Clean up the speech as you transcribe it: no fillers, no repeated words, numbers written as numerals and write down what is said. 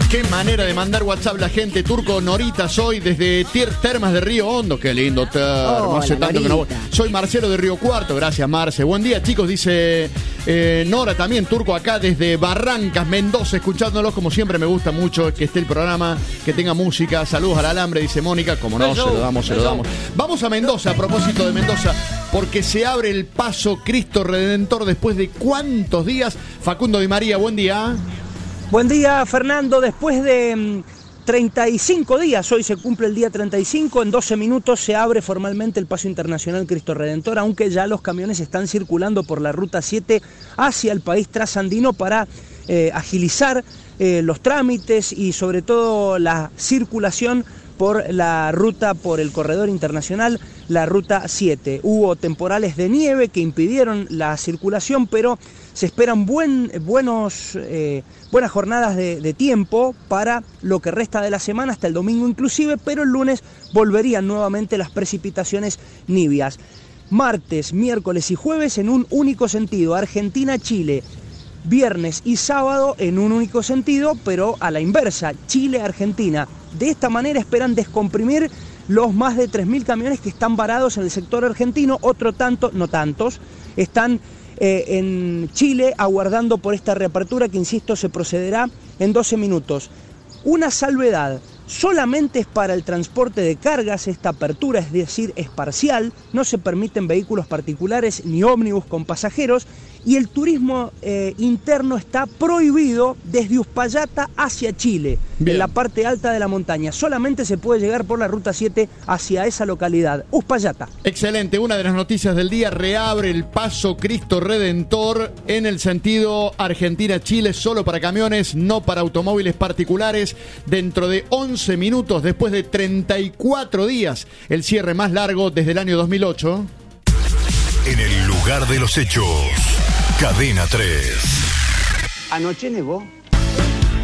Qué manera de mandar WhatsApp la gente. Turco, Norita, soy desde Termas de Río Hondo. Qué lindo termo. Hace tanto que no voy. Soy Marcelo de Río Cuarto. Gracias, Marce. Buen día, chicos. Dice Nora también, Turco, acá desde Barrancas, Mendoza, escuchándolos. Como siempre, me gusta mucho que esté el programa, que tenga música. Saludos al alambre, dice Mónica. Como no, se lo damos. Vamos a Mendoza, a propósito de Mendoza, porque se abre el paso Cristo Redentor después de ¿cuántos días? Facundo Di María, buen día. Buen día, Fernando. Después de 35 días, hoy se cumple el día 35, en 12 minutos se abre formalmente el Paso Internacional Cristo Redentor, aunque ya los camiones están circulando por la Ruta 7 hacia el país trasandino para agilizar los trámites y sobre todo la circulación por la ruta, por el corredor internacional, la Ruta 7. Hubo temporales de nieve que impidieron la circulación, pero se esperan buenas jornadas de tiempo para lo que resta de la semana, hasta el domingo inclusive, pero el lunes volverían nuevamente las precipitaciones nivias. Martes, miércoles y jueves en un único sentido, Argentina-Chile. Viernes y sábado en un único sentido, pero a la inversa, Chile-Argentina. De esta manera esperan descomprimir los más de 3.000 camiones que están varados en el sector argentino. Otro tanto, no tantos, están en Chile aguardando por esta reapertura que, insisto, se procederá en 12 minutos. Una salvedad, solamente es para el transporte de cargas esta apertura, es decir, es parcial, no se permiten vehículos particulares ni ómnibus con pasajeros, y el turismo interno está prohibido desde Uspallata hacia Chile, en la parte alta de la montaña. Solamente se puede llegar por la Ruta 7 hacia esa localidad, Uspallata. Excelente, una de las noticias del día, reabre el Paso Cristo Redentor en el sentido Argentina-Chile, solo para camiones, no para automóviles particulares. Dentro de 11 minutos, después de 34 días, el cierre más largo desde el año 2008. En el lugar de los hechos, Cadena 3. Anoche nevó.